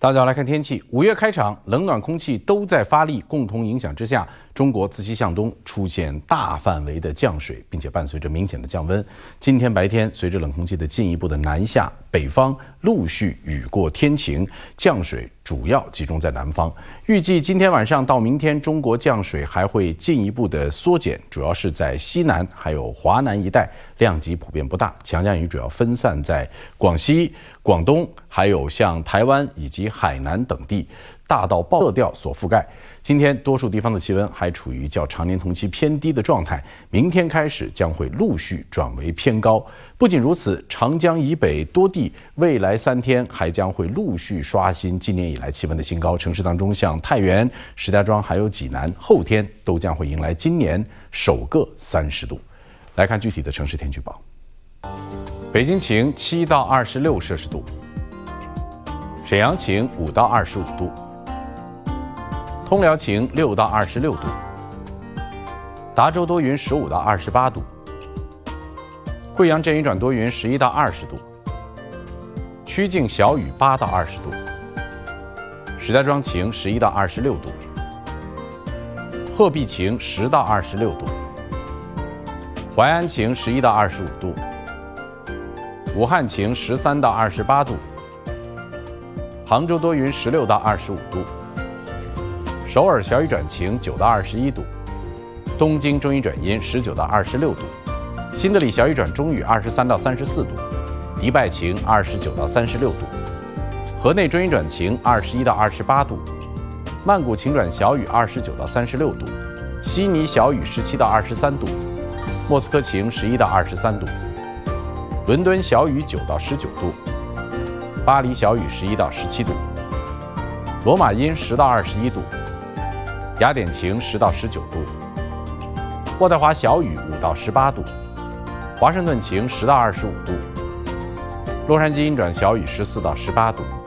大家来看天气。5月开场，冷暖空气都在发力，共同影响之下，中国自西向东出现大范围的降水，并且伴随着明显的降温。今天白天，随着冷空气的进一步的南下，北方陆续雨过天晴，降水主要集中在南方。预计今天晚上到明天，中国降水还会进一步的缩减，主要是在西南还有华南一带，量级普遍不大，强降雨主要分散在广西、广东，还有像台湾以及海南等地，大到暴热调所覆盖。今天多数地方的气温还处于较常年同期偏低的状态，明天开始将会陆续转为偏高。不仅如此，长江以北多地未来3天还将会陆续刷新今年以来气温的新高。城市当中，像太原、石家庄还有济南，后天都将会迎来今年首个30度。来看具体的城市天气预报。北京晴7到26摄氏度，沈阳晴5到25度，通辽晴6到26度，达州多云15到28度，贵阳阵雨转多云11到20度，曲靖小雨8到20度，石家庄晴11到26度，鹤壁晴10到26度，淮安晴11到25度，武汉晴13到28度，杭州多云16到25度，首尔小雨转晴9到21度，东京中雨转阴19到26度，新德里小雨转中雨23到34度，迪拜晴29到36度，河内中雨转晴21到28度，曼谷晴转小雨29到36度，悉尼小雨17到23度，莫斯科晴11到23度，伦敦小雨9到19度，巴黎小雨11到17度，罗马阴10到21度，雅典晴10到19度，渥太华小雨5到18度，华盛顿晴10到25度，洛杉矶阴转小雨14到18度。